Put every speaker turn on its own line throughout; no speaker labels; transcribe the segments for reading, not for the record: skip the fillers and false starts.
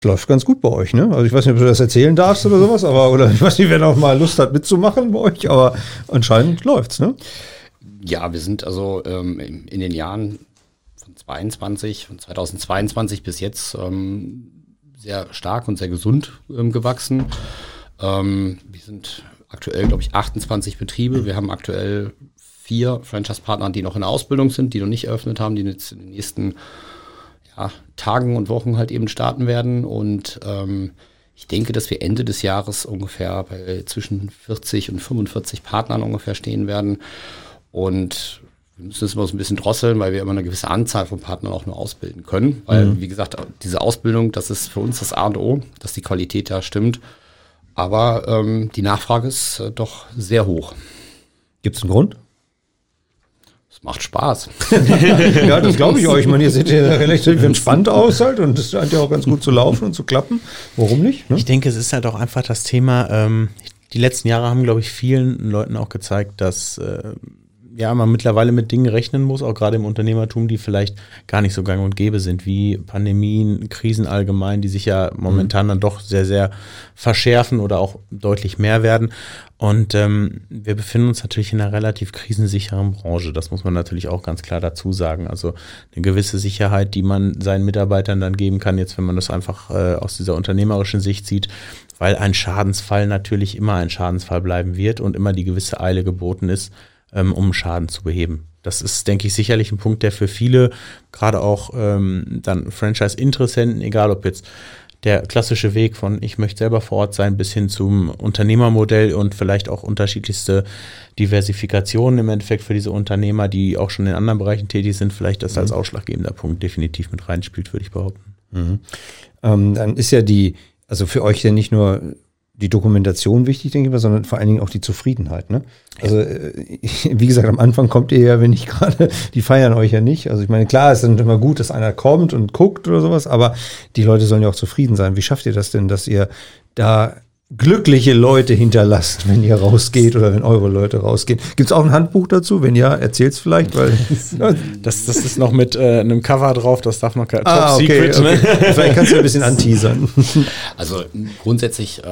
Läuft ganz gut bei euch, ne? Also ich weiß nicht, ob du das erzählen darfst oder sowas, oder ich weiß nicht, wer noch mal Lust hat mitzumachen bei euch, aber anscheinend läuft's, ne?
Ja, wir sind also in den Jahren von 2022 bis jetzt sehr stark und sehr gesund gewachsen. Wir sind aktuell, glaube ich, 28 Betriebe. Wir haben aktuell 4 Franchise-Partner, die noch in der Ausbildung sind, die noch nicht eröffnet haben, die jetzt in den nächsten Tagen und Wochen halt eben starten werden. Und ich denke, dass wir Ende des Jahres ungefähr bei zwischen 40 und 45 Partnern ungefähr stehen werden. Und wir müssen es immer so ein bisschen drosseln, weil wir immer eine gewisse Anzahl von Partnern auch nur ausbilden können. Weil, wie gesagt, diese Ausbildung, das ist für uns das A und O, dass die Qualität da stimmt. Aber die Nachfrage ist doch sehr hoch.
Gibt es einen Grund?
Es macht Spaß.
Ja, das glaube ich euch. Ich meine, ihr seht ja relativ entspannt aus halt und das scheint ja auch ganz gut zu laufen und zu klappen. Warum nicht? Ne?
Ich denke, es ist halt auch einfach das Thema, die letzten Jahre haben, glaube ich, vielen Leuten auch gezeigt, dass man mittlerweile mit Dingen rechnen muss, auch gerade im Unternehmertum, die vielleicht gar nicht so gang und gäbe sind, wie Pandemien, Krisen allgemein, die sich ja momentan dann doch sehr, sehr verschärfen oder auch deutlich mehr werden. Und wir befinden uns natürlich in einer relativ krisensicheren Branche. Das muss man natürlich auch ganz klar dazu sagen. Also eine gewisse Sicherheit, die man seinen Mitarbeitern dann geben kann, jetzt wenn man das einfach aus dieser unternehmerischen Sicht sieht, weil ein Schadensfall natürlich immer ein Schadensfall bleiben wird und immer die gewisse Eile geboten ist, um Schaden zu beheben. Das ist, denke ich, sicherlich ein Punkt, der für viele, gerade auch dann Franchise-Interessenten, egal ob jetzt der klassische Weg von ich möchte selber vor Ort sein, bis hin zum Unternehmermodell und vielleicht auch unterschiedlichste Diversifikationen im Endeffekt für diese Unternehmer, die auch schon in anderen Bereichen tätig sind, vielleicht das als ausschlaggebender Punkt definitiv mit reinspielt, würde ich behaupten.
Dann ist ja also für euch ja nicht nur die Dokumentation wichtig, denke ich mal, sondern vor allen Dingen auch die Zufriedenheit, ne? Also, wie gesagt, am Anfang kommt ihr ja, wenn nicht gerade, die feiern euch ja nicht. Also ich meine, klar, es ist immer gut, dass einer kommt und guckt oder sowas, aber die Leute sollen ja auch zufrieden sein. Wie schafft ihr das denn, dass ihr da glückliche Leute hinterlasst, wenn ihr rausgeht oder wenn eure Leute rausgehen? Gibt es auch ein Handbuch dazu? Wenn ja, erzähl's vielleicht, weil
das ist noch mit einem Cover drauf, das darf noch kein
Top Secret. Okay. Ne? Vielleicht kannst du ein bisschen anteasern.
Also grundsätzlich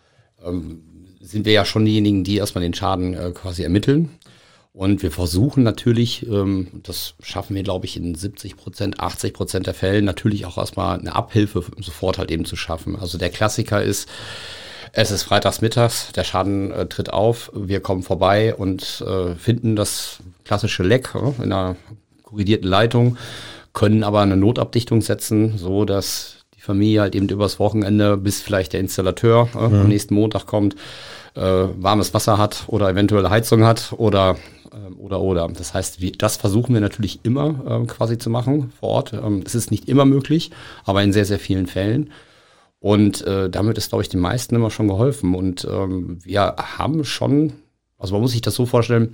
sind wir ja schon diejenigen, die erstmal den Schaden quasi ermitteln. Und wir versuchen natürlich, das schaffen wir, glaube ich, in 70%, 80% der Fällen, natürlich auch erstmal eine Abhilfe sofort halt eben zu schaffen. Also der Klassiker ist, es ist freitags mittags, der Schaden tritt auf, wir kommen vorbei und finden das klassische Leck in einer korrigierten Leitung, können aber eine Notabdichtung setzen, so dass die Familie halt eben übers Wochenende, bis vielleicht der Installateur am nächsten Montag kommt, warmes Wasser hat oder eventuell Heizung hat oder. Das heißt, das versuchen wir natürlich immer quasi zu machen vor Ort. Es ist nicht immer möglich, aber in sehr, sehr vielen Fällen. Und damit ist, glaube ich, den meisten immer schon geholfen. Und wir haben schon, also man muss sich das so vorstellen,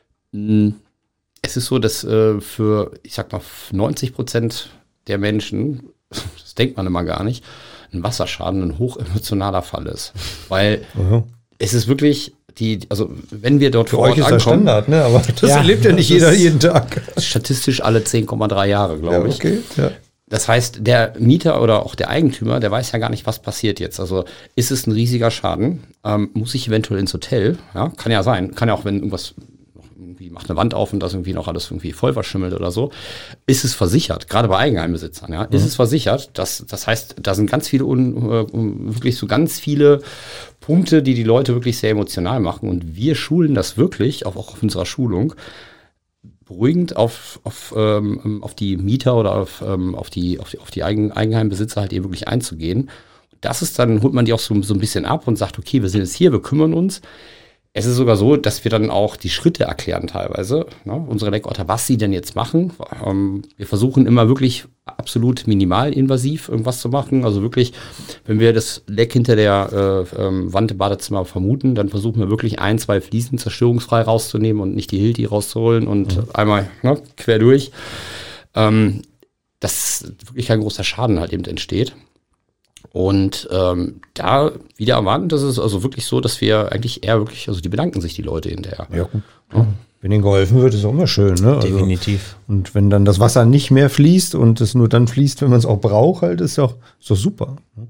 es ist so, dass für, ich sag mal, 90% der Menschen, das denkt man immer gar nicht, ein Wasserschaden ein hochemotionaler Fall ist. Weil es ist wirklich, also wenn wir dort
für vor Ort ankommen. Für euch ist das Standard, ne? Aber das erlebt ja nicht jeder jeden Tag.
Statistisch alle 10,3 Jahre, glaube ich.
Okay, ja.
Das heißt, der Mieter oder auch der Eigentümer, der weiß ja gar nicht, was passiert jetzt. Also ist es ein riesiger Schaden? Muss ich eventuell ins Hotel? Ja, kann ja sein. Kann ja auch, wenn irgendwas irgendwie macht eine Wand auf und das irgendwie noch alles irgendwie voll verschimmelt oder so. Ist es versichert? Gerade bei Eigenheimbesitzern, ja. Ist es versichert? Das heißt, da sind ganz viele, wirklich so ganz viele Punkte, die Leute wirklich sehr emotional machen. Und wir schulen das wirklich, auch auf unserer Schulung, beruhigend auf die Mieter oder auf die Eigenheimbesitzer halt eben wirklich einzugehen. Das ist dann, holt man die auch so ein bisschen ab und sagt, okay, wir sind jetzt hier, wir kümmern uns. Es ist sogar so, dass wir dann auch die Schritte erklären teilweise, ne, unsere Leckorte, was sie denn jetzt machen. Wir versuchen immer wirklich absolut minimalinvasiv irgendwas zu machen. Also wirklich, wenn wir das Leck hinter der Wand im Badezimmer vermuten, dann versuchen wir wirklich 1, 2 Fliesen zerstörungsfrei rauszunehmen und nicht die Hilti rauszuholen und einmal quer durch. Dass wirklich kein großer Schaden halt eben entsteht. Und da wieder erwarten, das ist also wirklich so, dass wir eigentlich eher wirklich, also die bedanken sich die Leute hinterher.
Ja, gut. wenn ihnen geholfen wird, ist auch immer schön. Ne?
Definitiv.
Und wenn dann das Wasser nicht mehr fließt und es nur dann fließt, wenn man es auch braucht, halt, ist doch super.